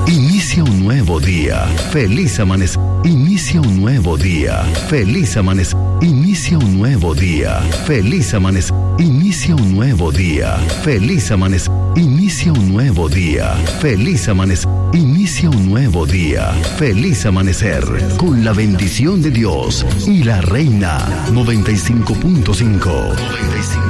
Inicia un nuevo día. Feliz amanecer. Inicia un nuevo día. Feliz amanecer. Inicia un nuevo día. Feliz amanecer. Inicia un nuevo día. Feliz amanecer. Inicia un nuevo día. Feliz amanecer. Inicia un nuevo día. Feliz amanecer. Con la bendición de Dios y la Reina 95.5.